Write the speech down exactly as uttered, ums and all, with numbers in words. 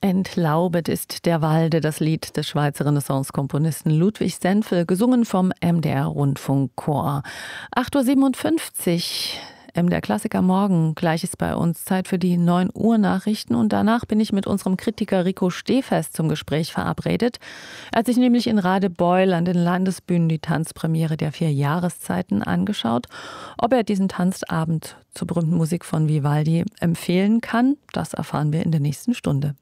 Entlaubet ist der Walde, das Lied des Schweizer Renaissance-Komponisten Ludwig Senfel, gesungen vom M D R-Rundfunkchor. acht Uhr siebenundfünfzig, M D R-Klassiker morgen. Gleich ist bei uns Zeit für die neun Uhr Nachrichten und danach bin ich mit unserem Kritiker Rico Stehfest zum Gespräch verabredet. Er hat sich nämlich in Radebeul an den Landesbühnen die Tanzpremiere der vier Jahreszeiten angeschaut. Ob er diesen Tanzabend zur berühmten Musik von Vivaldi empfehlen kann, das erfahren wir in der nächsten Stunde.